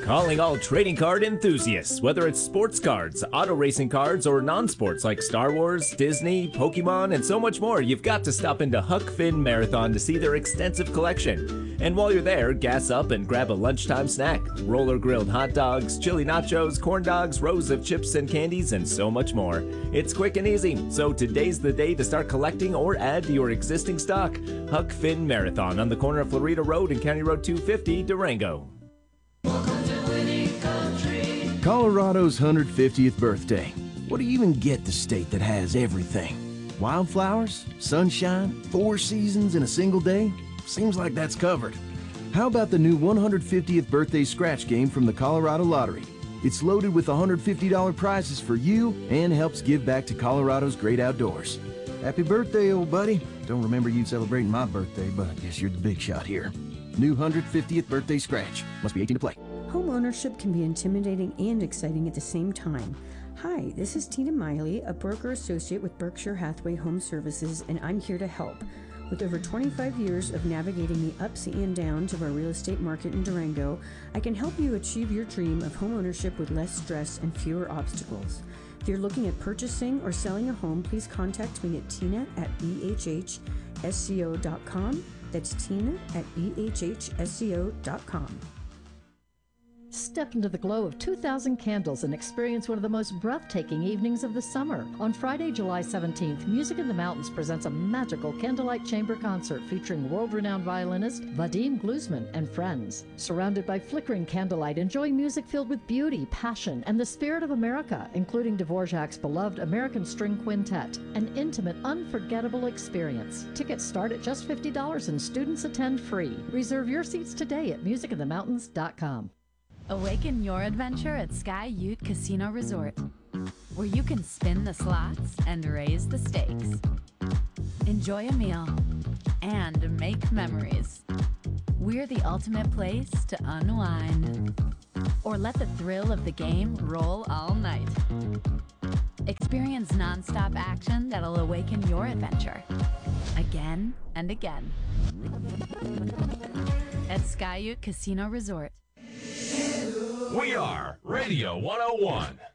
Calling all trading card enthusiasts, whether it's sports cards, auto racing cards, or non-sports like Star Wars, Disney, Pokemon, and so much more, you've got to stop into Huck Finn Marathon to see their extensive collection. And while you're there, gas up and grab a lunchtime snack. Roller grilled hot dogs, chili nachos, corn dogs, rows of chips and candies, and so much more. It's quick and easy, so today's the day to start collecting or add to your existing stock. Huck Finn Marathon on the corner of Florida Road and County Road 250, Durango. Colorado's 150th birthday. What do you even get the state that has everything? Wildflowers, sunshine, 4 seasons in a single day? Seems like that's covered. How about the new 150th birthday scratch game from the Colorado Lottery? It's loaded with $150 prizes for you and helps give back to Colorado's great outdoors. Happy birthday, old buddy. Don't remember you celebrating my birthday, but I guess you're the big shot here. New 150th birthday scratch. Must be 18 to play. Home ownership can be intimidating and exciting at the same time. Hi, this is Tina Miley, a broker associate with Berkshire Hathaway Home Services, and I'm here to help. With over 25 years of navigating the ups and downs of our real estate market in Durango, I can help you achieve your dream of home ownership with less stress and fewer obstacles. If you're looking at purchasing or selling a home, please contact me at tina@ehhsco.com. That's tina@ehhsco.com. Step into the glow of 2,000 candles and experience one of the most breathtaking evenings of the summer. On Friday, July 17th, Music in the Mountains presents a magical candlelight chamber concert featuring world-renowned violinist Vadim Gluzman and friends. Surrounded by flickering candlelight, enjoy music filled with beauty, passion, and the spirit of America, including Dvorak's beloved American String Quintet. An intimate, unforgettable experience. Tickets start at just $50 and students attend free. Reserve your seats today at musicinthemountains.com. Awaken your adventure at Sky Ute Casino Resort, where you can spin the slots and raise the stakes. Enjoy a meal and make memories. We're the ultimate place to unwind. Or let the thrill of the game roll all night. Experience non-stop action that'll awaken your adventure again and again. At Sky Ute Casino Resort. We are Radio 101.